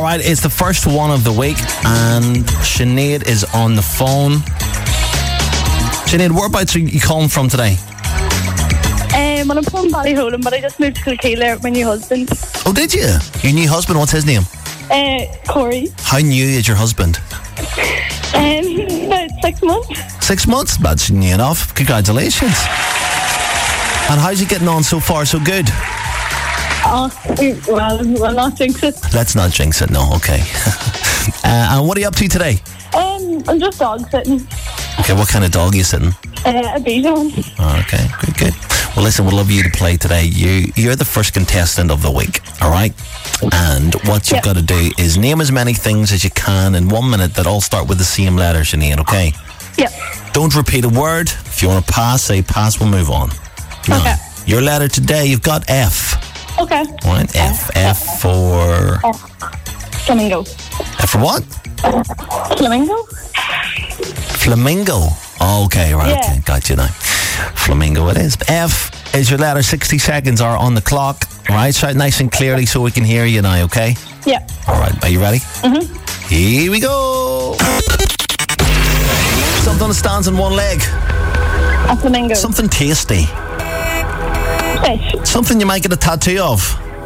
right, it's the first one of the week, and Sinead is on the phone. Sinead, whereabouts are you calling from today? I'm from Ballyholland, but I just moved to Kilkeel there with my new husband. Oh, did you? Your new husband, what's his name? Corey. How new is your husband? About 6 months. 6 months? That's new enough. Congratulations. And how's he getting on so far? So good? Oh, well, we'll not jinx it. Let's not jinx it, no, okay. And what are you up to today? I'm just dog sitting. Okay, what kind of dog are you sitting? A Bichon. Oh, okay, good. Well, listen, we'd love you to play today. You're the first contestant of the week, all right? And what you've got to do is name as many things as you can in 1 minute that all start with the same letter, Sinead, okay? Yep. Don't repeat a word. If you want to pass, say pass, we'll move on. Now, Okay. your letter today, you've got F. Okay. All right, F for... Flamingo. F for what? Flamingo? Flamingo. Oh, okay, right, Yeah. okay, got you now. Flamingo it is. F is your letter. 60 seconds are on the clock. All right, shout nice and clearly so we can hear you now, okay? Yep. All right, are you ready? Here we go. Something that stands on one leg. A flamingo. Something tasty. Fish. Something you might get a tattoo of.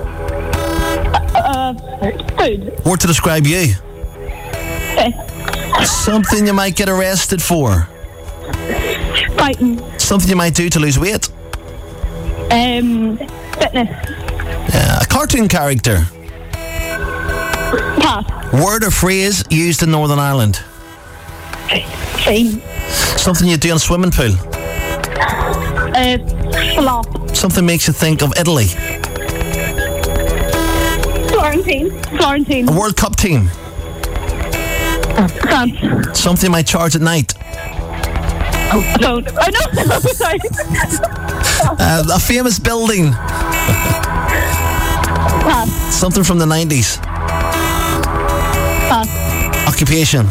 Food. Word to describe you. Fish. Something you might get arrested for. Fighting. Something you might do to lose weight. Fitness. A cartoon character. Pass. Word or phrase used in Northern Ireland. Sea. Something you do in a swimming pool. Flop. Something makes you think of Italy. Florentine. A World Cup team. France. Something you might charge at night. Phone. Oh no, sorry. A famous building. Pass. Something from the 90s. Pass. Occupation.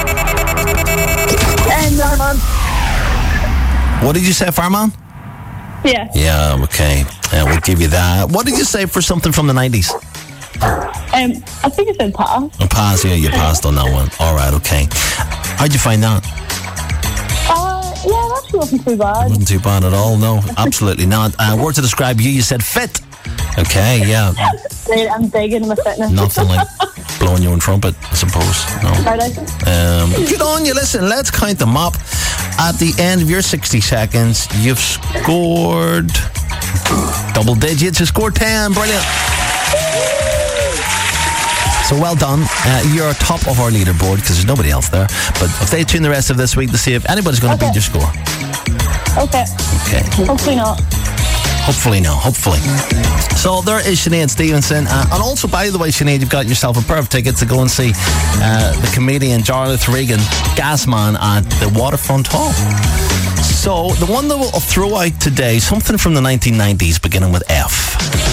Fireman. What did you say, fireman? Yeah. Yeah, okay. We'll give you that. What did you say for something from the 90s? I think it said pass. A pass, yeah, you passed on that one. All right, okay. How'd you find that? Yeah, it actually wasn't too bad. Wasn't too bad at all, no. Absolutely not. Word to describe you said fit. Okay, yeah. I'm digging my fitness. Nothing like blowing your own trumpet, I suppose. No. Good on you. Listen, let's count them up. At the end of your 60 seconds, you've scored double digits. You scored 10. Brilliant. So well done. You're top of our leaderboard because there's nobody else there. But stay tuned the rest of this week to see if anybody's going to beat your score. Okay. Hopefully not. Hopefully. So there is Sinead Stevenson. And also, by the way, Sinead, you've got yourself a pair of tickets to go and see the comedian Jarlath Regan, Gasman, at the Waterfront Hall. So the one that we'll throw out today, something from the 1990s beginning with F.